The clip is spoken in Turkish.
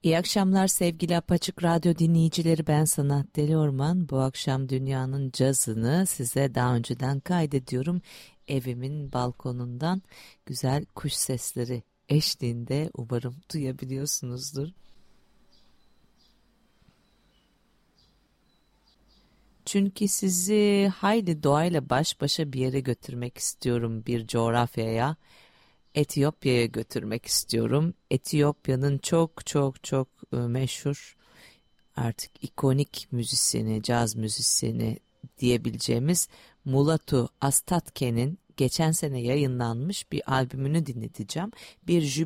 İyi akşamlar sevgili Apaçık Radyo dinleyicileri, ben Sanat Deli Orman. Bu akşam dünyanın cazını size daha önceden kaydediyorum. Evimin balkonundan güzel kuş sesleri eşliğinde, umarım duyabiliyorsunuzdur. Çünkü sizi hayli doğayla baş başa bir yere götürmek istiyorum, bir coğrafyaya. Etiyopya'ya götürmek istiyorum. Etiyopya'nın çok çok çok meşhur, artık ikonik müzisyeni, caz müzisyeni diyebileceğimiz Mulatu Astatke'nin geçen sene yayınlanmış bir albümünü dinleteceğim. Bir